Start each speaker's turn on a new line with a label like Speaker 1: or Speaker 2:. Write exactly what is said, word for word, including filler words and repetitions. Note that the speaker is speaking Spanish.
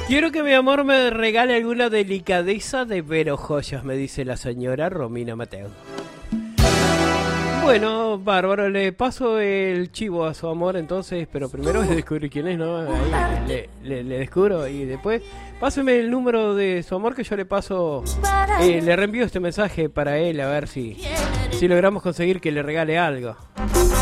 Speaker 1: Quiero que mi amor me regale alguna delicadeza de Vero Joyas, me dice la señora Romina Mateo. Bueno, bárbaro, le paso el chivo a su amor entonces, pero primero voy a descubrir quién es, ¿no? Ahí le, le, le descubro y después páseme el número de su amor que yo le paso, eh, le reenvío este mensaje para él a ver si, si logramos conseguir que le regale algo.